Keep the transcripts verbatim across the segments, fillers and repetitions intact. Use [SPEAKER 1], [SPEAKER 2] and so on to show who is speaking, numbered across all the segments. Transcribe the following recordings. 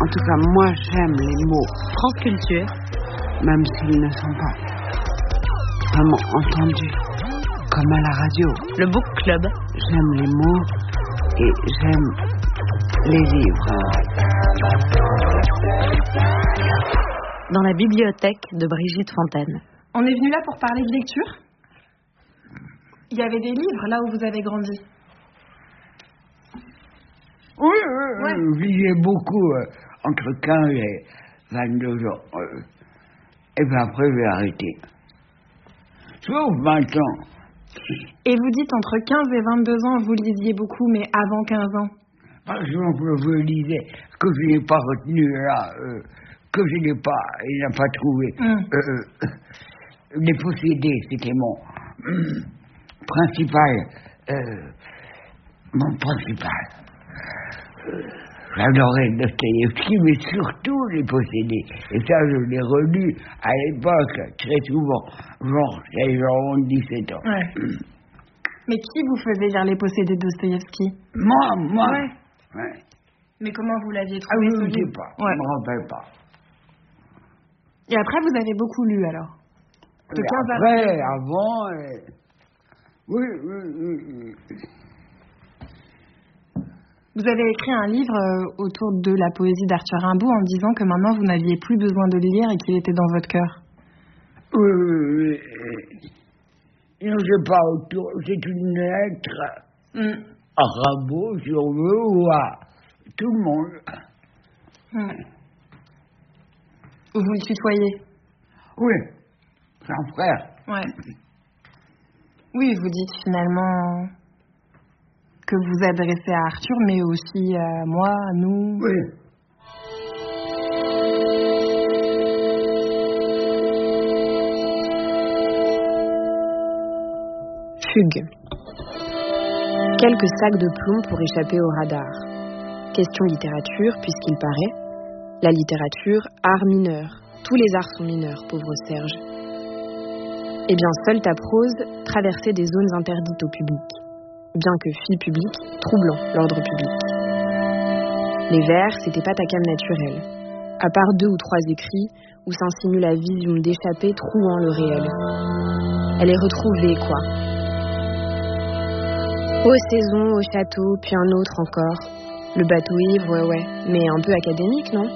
[SPEAKER 1] En tout cas, moi, j'aime les mots.
[SPEAKER 2] France Culture.
[SPEAKER 1] Même s'ils ne sont pas vraiment entendus, comme à la radio.
[SPEAKER 2] Le Book Club.
[SPEAKER 1] J'aime les mots et j'aime les livres.
[SPEAKER 2] Dans la bibliothèque de Brigitte Fontaine.
[SPEAKER 3] On est venu là pour parler de lecture. Il y avait des livres là où vous avez grandi.
[SPEAKER 1] Oui, oui, ouais. Je lisais beaucoup euh, entre quinze et vingt-deux ans. Euh, et puis après, j'ai arrêté. Sauf maintenant.
[SPEAKER 3] Et vous dites entre quinze et vingt-deux ans, vous lisiez beaucoup, mais avant quinze ans.
[SPEAKER 1] Par exemple, je lisais que je n'ai pas retenu là, euh, que je n'ai pas, il n'a pas trouvé. Mm. Euh, les possédés, c'était mon euh, principal, euh, mon principal. Euh, J'adorais Dostoïevski, mais surtout les possédés. Et ça, je l'ai relu à l'époque, très souvent, genre, j'avais genre dix-sept ans.
[SPEAKER 3] Ouais. Mais qui vous faisait lire les possédés de Dostoïevski?
[SPEAKER 1] Moi, moi.
[SPEAKER 3] Ouais.
[SPEAKER 1] Ouais.
[SPEAKER 3] Mais comment vous l'aviez trouvé?
[SPEAKER 1] Ah oui,
[SPEAKER 3] ce
[SPEAKER 1] je ne
[SPEAKER 3] livre?
[SPEAKER 1] sais pas,
[SPEAKER 3] Ouais.
[SPEAKER 1] je ne me rappelle pas.
[SPEAKER 3] Et après, vous avez beaucoup lu, alors? De quinze à
[SPEAKER 1] après, avant... Euh... Oui, oui, oui, oui.
[SPEAKER 3] Vous avez écrit un livre autour de la poésie d'Arthur Rimbaud en disant que maintenant vous n'aviez plus besoin de le lire et qu'il était dans votre cœur.
[SPEAKER 1] Oui, oui, oui. Je ne sais pas, autour, c'est une lettre mm. à Rimbaud, si on veut, ou à tout le monde.
[SPEAKER 3] Mm. Vous le tutoyez?
[SPEAKER 1] Oui, c'est un frère.
[SPEAKER 3] Ouais. Oui, vous dites finalement... que vous adressez à Arthur, mais aussi à moi, à nous.
[SPEAKER 1] Oui.
[SPEAKER 4] Fugue. Quelques sacs de plomb pour échapper au radar. Question littérature, puisqu'il paraît. La littérature, art mineur. Tous les arts sont mineurs, pauvre Serge. Eh bien, seule ta prose traversait des zones interdites au public. Bien que fille publique, troublant l'ordre public. Les vers, c'était pas ta came naturelle. À part deux ou trois écrits où s'insinue la vision d'échapper trouant le réel. Elle est retrouvée, quoi. Aux saisons, au château, puis un autre encore. Le bateau ivre, ouais, ouais, mais un peu académique, non?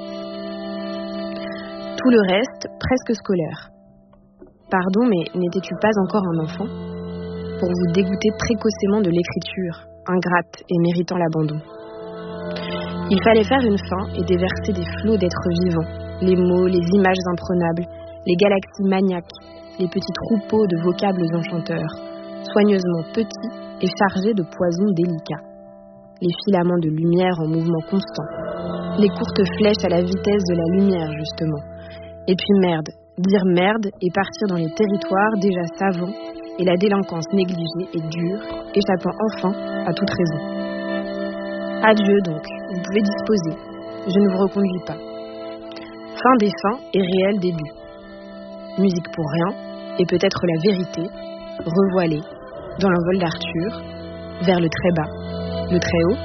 [SPEAKER 4] Tout le reste, presque scolaire. Pardon, mais n'étais-tu pas encore un enfant? Pour vous dégoûter précocement de l'écriture, ingrate et méritant l'abandon. Il fallait faire une fin et déverser des flots d'êtres vivants, les mots, les images imprenables, les galaxies maniaques, les petits troupeaux de vocables enchanteurs, soigneusement petits et chargés de poisons délicats. Les filaments de lumière en mouvement constant, les courtes flèches à la vitesse de la lumière, justement. Et puis merde, dire merde et partir dans les territoires déjà savants, et la délinquance négligée et dure, échappant enfin à toute raison. Adieu donc, vous pouvez disposer, je ne vous reconduis pas. Fin des fins et réel début. Musique pour rien, et peut-être la vérité, revoilée, dans l'envol d'Arthur, vers le très bas, le très haut.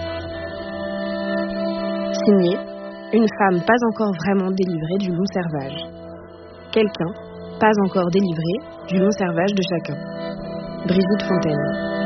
[SPEAKER 4] Signé, une femme pas encore vraiment délivrée du long servage. Quelqu'un pas encore délivré du long servage de chacun. Brigitte Fontaine.